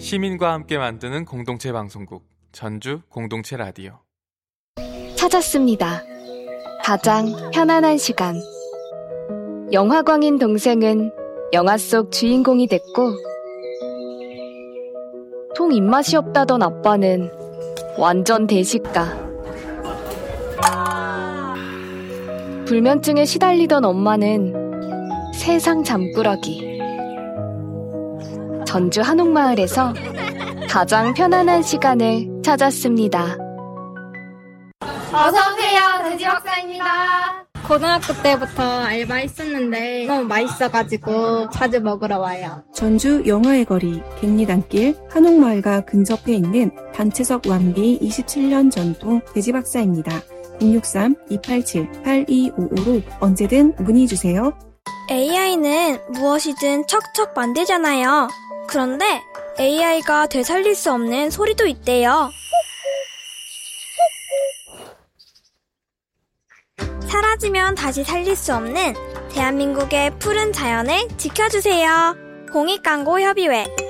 시민과 함께 만드는 공동체 방송국 전주 공동체 라디오. 찾았습니다. 가장 편안한 시간. 영화광인 동생은 영화 속 주인공이 됐고, 통 입맛이 없다던 아빠는 완전 대식가. 불면증에 시달리던 엄마는 세상 잠꾸러기. 전주 한옥마을에서 가장 편안한 시간을 찾았습니다. 어서오세요. 돼지 박사입니다. 고등학교 때부터 알바했었는데 너무 맛있어가지고 자주 먹으러 와요. 전주 영화의 거리 갱리단길 한옥마을과 근접해 있는 단체석 완비 27년 전통 돼지박사입니다. 063-287-8255로 언제든 문의주세요. AI는 무엇이든 척척 만들잖아요. 그런데 AI가 되살릴 수 없는 소리도 있대요. 사라지면 다시 살릴 수 없는 대한민국의 푸른 자연을 지켜주세요. 공익광고협의회